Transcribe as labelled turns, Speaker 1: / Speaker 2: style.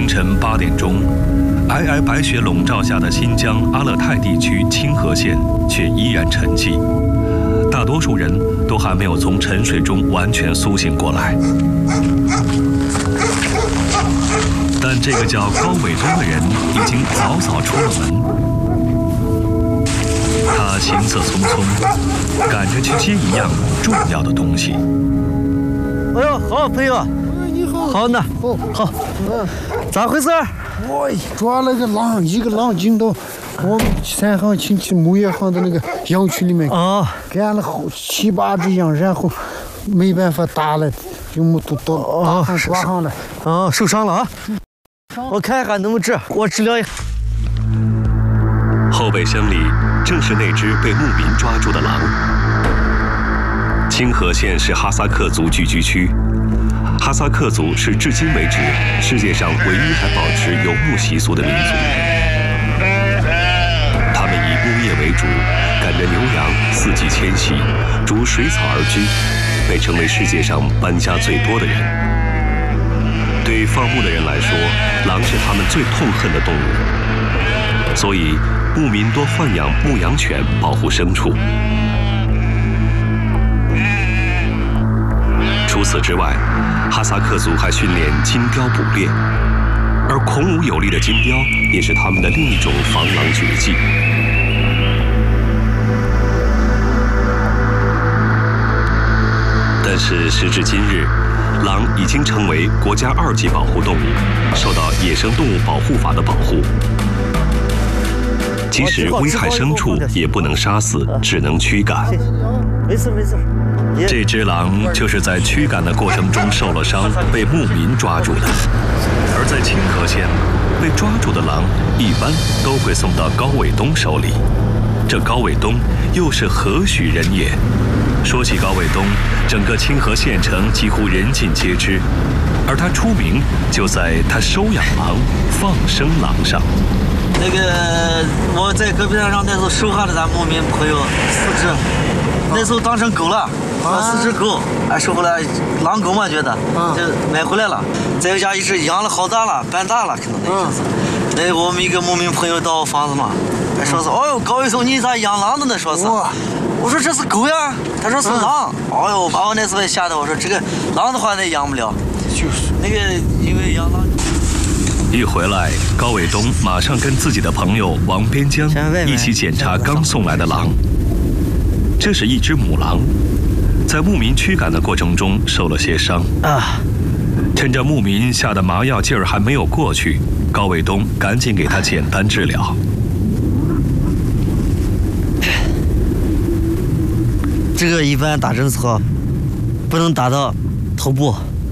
Speaker 1: 凌晨8点钟，皑皑白雪笼罩下的新疆阿勒泰地区清河县却依然沉寂，大多数人都还没有从沉睡中完全苏醒过来。但这个叫高伟东的人已经早早出了门。他行色匆匆，赶着去接一样重要的东西。
Speaker 2: 哎呦，好朋友，
Speaker 3: 你好，
Speaker 2: 好呢，好，咋回事？
Speaker 3: 我抓了个狼，一个狼进到我们3行亲戚牧业行的那个羊群里面，干了7、8只羊，然后没办法打了，就没都到大行抓上了。
Speaker 2: 受伤了啊！我看看能不能治，我治疗一下。
Speaker 1: 后备箱里正是那只被牧民抓住的狼。清河县是哈萨克族聚居区，哈萨克族是至今为止世界上唯一还保持游牧习俗的民族。他们以牧业为主，赶着牛羊四季迁徙，逐水草而居，被称为世界上搬家最多的人。对放牧的人来说，狼是他们最痛恨的动物，所以牧民多豢养牧羊犬保护牲畜。除此之外，哈萨克族还训练金雕捕猎，而孔武有力的金雕也是他们的另一种防狼绝技。但是时至今日，狼已经成为国家2级保护动物，受到《野生动物保护法》的保护。即使危害牲畜也不能杀死，只能驱赶。
Speaker 2: 没事。
Speaker 1: 这只狼就是在驱赶的过程中受了伤，被牧民抓住的。而在清河县，被抓住的狼一般都会送到高伟东手里。这高伟东又是何许人也？说起高伟东，整个清河县城几乎人尽皆知，而他出名就在他收养狼、放生狼上。
Speaker 2: 那个我在戈壁滩上那时候收下的咱牧民朋友4只，那时候当成狗了，4只狗，收回来狼狗嘛，觉得就买回来了。在家一直养了好大了，半大了，可能那意思。那我们一个牧民朋友到房子嘛，还说是，哦哟，高伟松你咋养狼的呢？说是，我说这是狗呀，他说是狼。哦哟，把我那时候吓得，我说这个狼的话那养不了，就是那个因为养狼。
Speaker 1: 一回来，高伟东马上跟自己的朋友王边江一起检查刚送来的狼。这是一只母狼，在牧民驱赶的过程中受了些伤趁着牧民下的麻药劲儿还没有过去，高伟东赶紧给他简单治疗。
Speaker 2: 这个一般打针的时候不能打到头部，